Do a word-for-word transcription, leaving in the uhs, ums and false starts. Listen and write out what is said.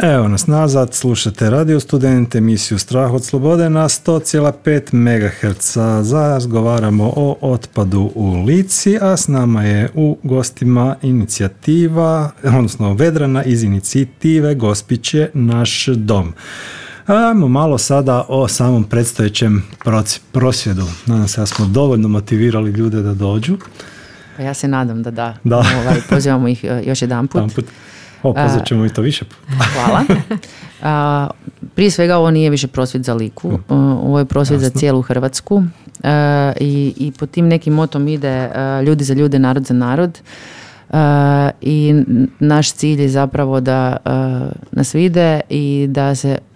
Evo nas nazad, slušate Radio Student, emisiju Strah od slobode na sto zarez pet megaherca. Razgovaramo o otpadu u Lici, a s nama je u gostima inicijativa, odnosno Vedrana iz inicijative Gospić je naš dom. Ajmo malo sada o samom predstojećem prosvjedu. Nadam se da smo dovoljno motivirali ljude da dođu. Pa ja se nadam da da. da. Ovaj, pozivamo ih još jedan put. put. O, pozvat ćemo i to više puta. Hvala. A, prije svega ovo nije više prosvjed za Liku, ovo je prosvjed Jasno. za cijelu Hrvatsku a, i, i pod tim nekim motom ide a, ljudi za ljude, narod za narod. Uh, i naš cilj je zapravo da uh, nas vide i da se